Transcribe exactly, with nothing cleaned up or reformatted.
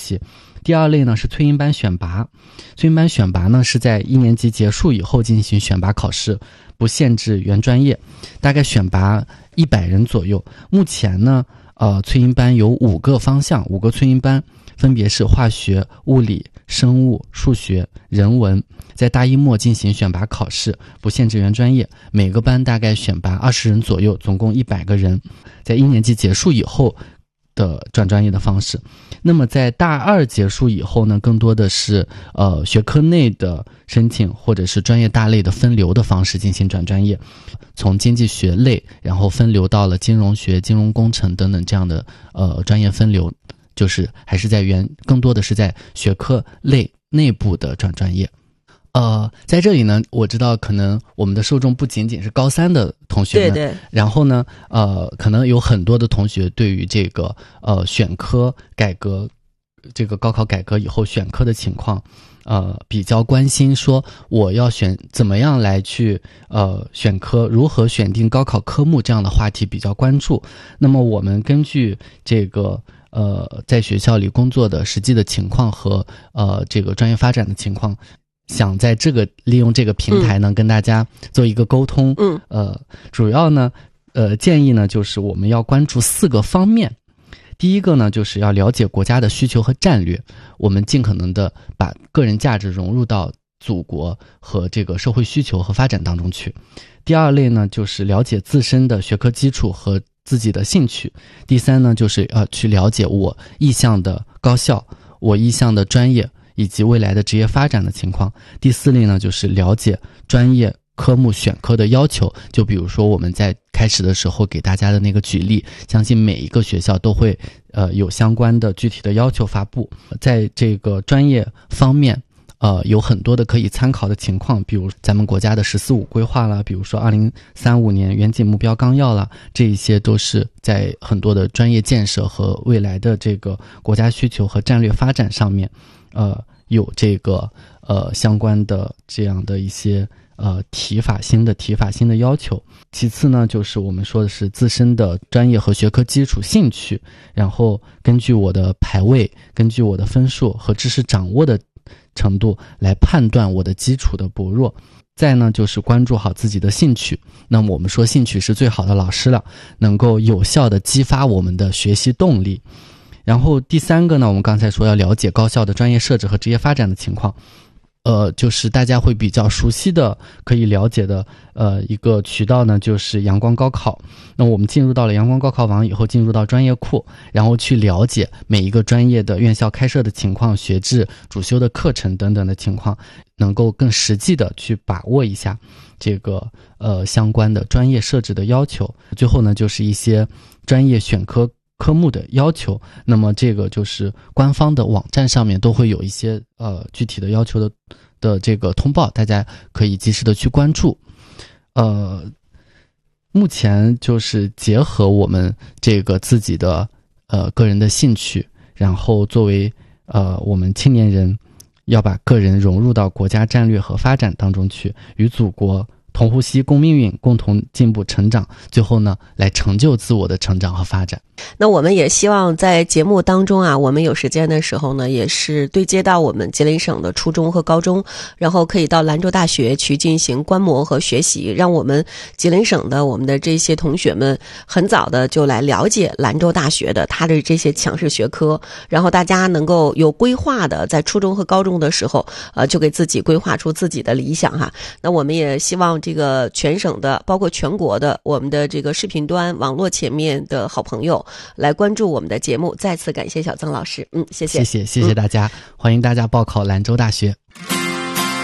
习。第二类呢是萃英班选拔，萃英班选拔呢是在一年级结束以后进行选拔考试，不限制原专业，大概选拔一百人左右。目前呢，呃，萃英班有五个方向，五个萃英班，分别是化学、物理、生物、数学、人文，在大一末进行选拔考试，不限制原专业，每个班大概选拔二十人左右，总共一百个人，在一年级结束以后的转专业的方式。那么在大二结束以后呢，更多的是呃学科内的申请或者是专业大类的分流的方式进行转专业，从经济学类然后分流到了金融学、金融工程等等这样的呃专业分流，就是还是在原更多的是在学科类内部的转专业。呃，在这里呢，我知道可能我们的受众不仅仅是高三的同学们， 对对。 然后呢，呃，可能有很多的同学对于这个呃选科改革，这个高考改革以后选科的情况，呃，比较关心，说我要选怎么样来去呃选科，如何选定高考科目这样的话题比较关注。那么我们根据这个呃在学校里工作的实际的情况和呃这个专业发展的情况，想在这个利用这个平台呢、嗯、跟大家做一个沟通。 嗯， 呃，主要呢，呃，建议呢就是我们要关注四个方面。第一个呢，就是要了解国家的需求和战略，我们尽可能的把个人价值融入到祖国和这个社会需求和发展当中去。第二类呢，就是了解自身的学科基础和自己的兴趣。第三呢，就是要去了解我意向的高校，我意向的专业以及未来的职业发展的情况。第四类呢，就是了解专业科目选科的要求，就比如说我们在开始的时候给大家的那个举例，相信每一个学校都会呃有相关的具体的要求发布。在这个专业方面呃有很多的可以参考的情况，比如咱们国家的十四五规划啦，比如说二零三五年远景目标纲要啦，这一些都是在很多的专业建设和未来的这个国家需求和战略发展上面呃有这个呃相关的这样的一些呃提法新的提法新的要求。其次呢，就是我们说的是自身的专业和学科基础兴趣，然后根据我的排位，根据我的分数和知识掌握的程度来判断我的基础的薄弱。再呢，就是关注好自己的兴趣。那么我们说兴趣是最好的老师了，能够有效的激发我们的学习动力。然后第三个呢，我们刚才说要了解高校的专业设置和职业发展的情况。呃，就是大家会比较熟悉的可以了解的呃一个渠道呢，就是阳光高考。那我们进入到了阳光高考网以后，进入到专业库，然后去了解每一个专业的院校开设的情况、学制、主修的课程等等的情况，能够更实际的去把握一下这个呃相关的专业设置的要求。最后呢，就是一些专业选科科目的要求，那么这个就是官方的网站上面都会有一些呃具体的要求的的这个通报，大家可以及时的去关注。呃，目前就是结合我们这个自己的呃个人的兴趣，然后作为呃我们青年人要把个人融入到国家战略和发展当中去，与祖国同呼吸共命运，共同进步成长，最后呢来成就自我的成长和发展。 那我们也希望在节目当中啊，我们有时间的时候呢，也是对接到我们吉林省的初中和高中，然后可以到兰州大学去进行观摩和学习，让我们吉林省的我们的这些同学们很早的就来了解兰州大学的它的这些强势学科，然后大家能够有规划的在初中和高中的时候呃，就给自己规划出自己的理想哈。那我们也希望这个全省的包括全国的我们的这个视频端网络前面的好朋友来关注我们的节目。再次感谢小曾老师，嗯，谢谢， 谢谢，谢谢大家、嗯、欢迎大家报考兰州大学。